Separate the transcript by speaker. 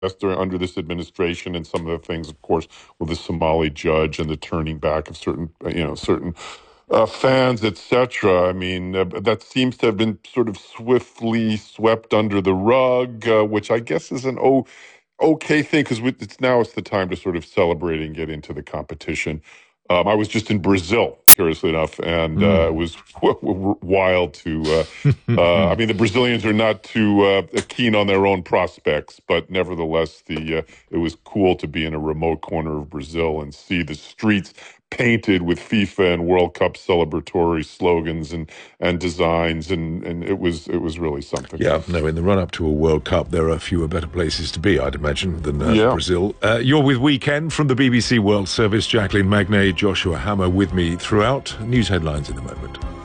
Speaker 1: under this administration, and some of the things, of course, with the Somali judge and the turning back of certain fans, etc. I mean, that seems to have been sort of swiftly swept under the rug, which I guess is an okay thing because it's the time to sort of celebrate and get into the competition. I was just in Brazil, curiously enough, and it was wild to. I mean, the Brazilians are not too keen on their own prospects, but nevertheless, it was cool to be in a remote corner of Brazil and see the streets painted with FIFA and World Cup celebratory slogans and designs, and it was really something.
Speaker 2: Yeah, no, in the run-up to a World Cup, there are fewer better places to be, I'd imagine, than Brazil. You're with Weekend from the BBC World Service. Jacqueline Magnay, Joshua Hammer with me throughout. News headlines in a moment.